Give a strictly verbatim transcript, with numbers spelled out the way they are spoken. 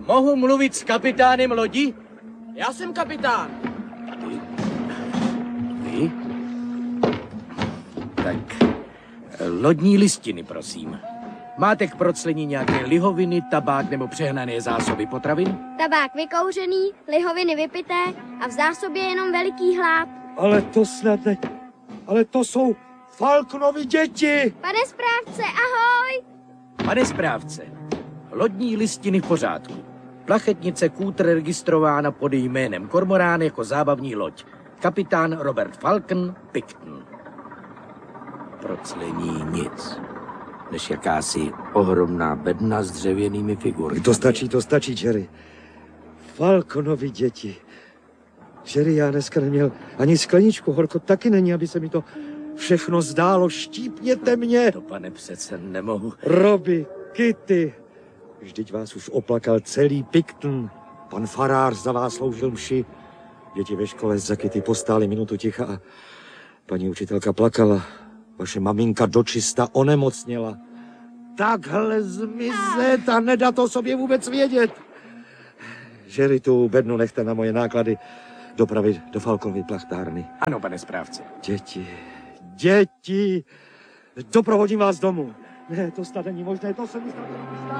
Mohu mluvit s kapitánem lodi? Já jsem kapitán. Vy? Vy? Tak, lodní listiny, prosím. Máte k proclení nějaké lihoviny, tabák nebo přehnané zásoby potravin? Tabák vykouřený, lihoviny vypité a v zásobě jenom veliký hlad. Ale to snad ne... Ale to jsou Falconovy děti! Pane správce, ahoj! Pane správce, lodní listiny v pořádku. Plachetnice Kútr registrována pod jménem Kormorán jako zábavní loď. Kapitán Robert Falcon, Picton. Proclení nic, než jakási ohromná bedna s dřevěnými figurami. To stačí, to stačí, Jerry. Falconovy děti. Jerry, já dneska neměl ani skleničku, horko taky není, aby se mi to všechno zdálo. Štípněte mě! To, pane, přece nemohu. Robbie, Kitty, vždyť vás už oplakal celý Picton. Pan farář za vás sloužil mši. Děti ve škole za Kitty postály minutu ticha a paní učitelka plakala. Vaše maminka dočista onemocněla. Takhle zmizet a nedat o sobě vůbec vědět. Jerry, tu bednu nechte na moje náklady dopravit do Falconovy plachtárny. Ano, pane správce. Děti, děti, doprovodím vás domů. Ne, to snad není možné, to se mi snad nezdá.